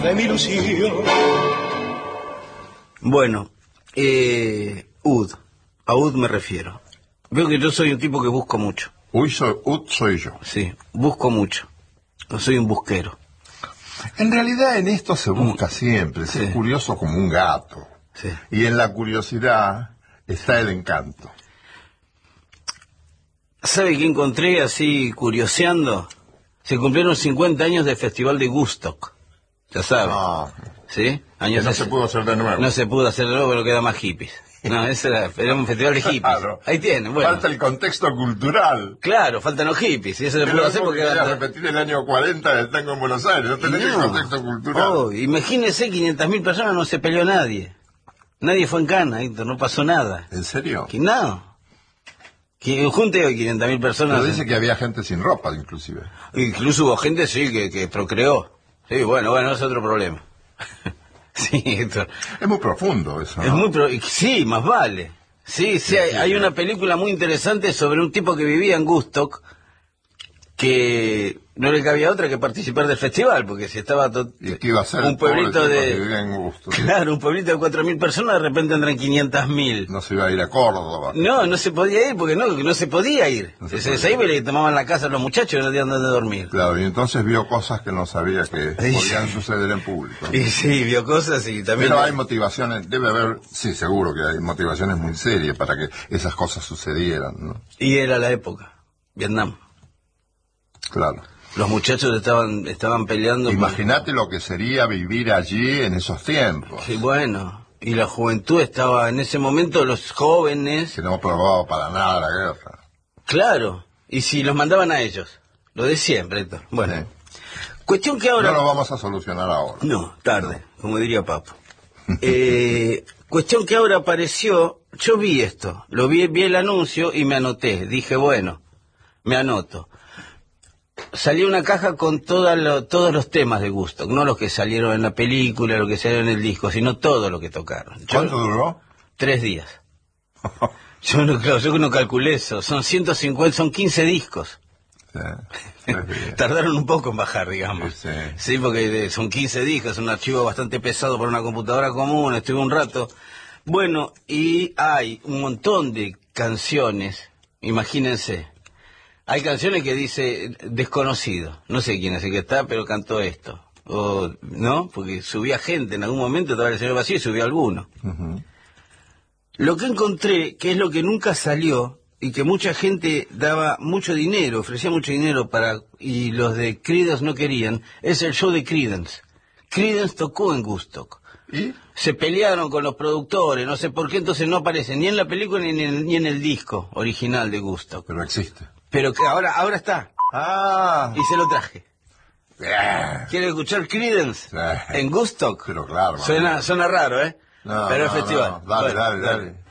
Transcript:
de mi ilusión. Bueno, a Ud me refiero. Veo que yo soy un tipo que busco mucho. Soy yo. Sí, busco mucho. No soy un busquero. En realidad en esto se busca siempre, Sí. ser curioso como un gato. Sí. Y en la curiosidad está el encanto. ¿Sabe qué encontré así curioseando? Se cumplieron 50 años del Festival de Woodstock. Ya sabe. Ah, ¿Sí? que no se pudo hacer de nuevo. No se pudo hacer de nuevo, pero queda más hippies. No, ese era un festival de hippies. Claro. Ahí tienen, bueno. Falta el contexto cultural. Claro, faltan los hippies. Y eso se Es pudo lo hacer mismo que porque... quería repetir el año 40 del tango en Buenos Aires. No tenés el contexto cultural. Oh, imagínese, 500.000 personas, no se peleó nadie. Nadie fue en cana, Héctor, no pasó nada. ¿En serio? Que no. Que junte hoy 500.000 personas. Pero dice que había gente sin ropa, inclusive. Incluso hubo gente, sí, que procreó. Sí, bueno, es otro problema. Sí, Héctor. Es muy profundo eso, ¿no? Es muy sí, más vale. Sí, hay una película muy interesante sobre un tipo que vivía en Woodstock, que no le cabía otra que participar del festival, porque si estaba ¿Y qué iba a hacer? un pueblito que vivía en Gusto, ¿sí? Claro, un pueblito de 4.000 personas, de repente entran 500.000. No se iba a ir a Córdoba. No se podía ir, porque no se podía ir. Se iba y le tomaban la casa a los muchachos y no tenían donde dormir. Claro, y entonces vio cosas que no sabía que podían suceder en público. Y sí, vio cosas y también... Pero hay motivaciones, debe haber, sí, seguro que hay motivaciones muy serias para que esas cosas sucedieran, ¿no? Y era la época, Vietnam. Claro. Los muchachos estaban peleando. Imagínate lo que sería vivir allí en esos tiempos. Sí, bueno, y la juventud estaba en ese momento, los jóvenes... Que no probaba para nada la guerra. Claro, y si los mandaban a ellos, lo de siempre, Héctor. Bueno, Sí. Cuestión que ahora... No lo vamos a solucionar ahora. No, tarde, como diría Papo. Cuestión que ahora apareció, yo vi esto, vi el anuncio y me anoté, dije, bueno, me anoto. Salió una caja con todos los temas de Woodstock, no los que salieron en la película, los que salieron en el disco, sino todo lo que tocaron. ¿Cuánto duró? 3 días. Yo no calculé eso, son 150, son 15 discos. Sí, Tardaron un poco en bajar, digamos. Sí. Sí, porque son 15 discos, un archivo bastante pesado para una computadora común, estuve un rato. Bueno, y hay un montón de canciones, imagínense. Hay canciones que dice desconocido, no sé quién es el que está, pero cantó esto. O, ¿no? Porque subía gente en algún momento, estaba el señor vacío y subió alguno. Uh-huh. Lo que encontré, que es lo que nunca salió, y que mucha gente daba mucho dinero, ofrecía mucho dinero y los de Creedence no querían, es el show de Creedence. Creedence tocó en Woodstock. ¿Y? Se pelearon con los productores, no sé por qué, entonces no aparece ni en la película ni en el disco original de Woodstock. Pero existe. Pero que ahora está. Ah. Y se lo traje. Yeah. ¿Quiere escuchar Creedence? Sí. En Woodstock? Pero claro. Suena raro, ¿eh? No, pero no, es festival. no. Dale, Bueno, dale.